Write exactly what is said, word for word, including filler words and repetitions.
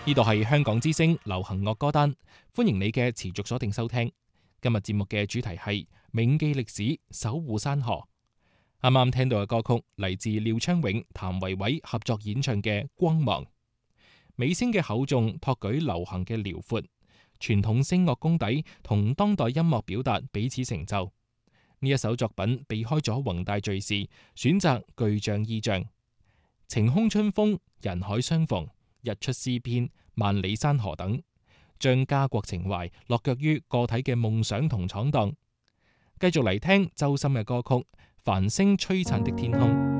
呢度係香港之聲流行樂歌單，歡迎你嘅持續鎖定收聽。今日節目嘅主題係銘記歷史，守護山河。啱啱聽到嘅歌曲嚟自廖昌永、譚維維合作演唱嘅《光芒》。美聲嘅厚重托舉流行嘅遼闊，傳統聲樂功底同當代音樂表達彼此成就。呢一首作品避開咗宏大敘事，選擇具象意象，晴空春風、人海相逢、日出詩篇、萬里山河等，將家國情懷落腳於個體嘅夢想同闖蕩。繼續嚟聽周深嘅歌曲《繁星璀璨的天空》。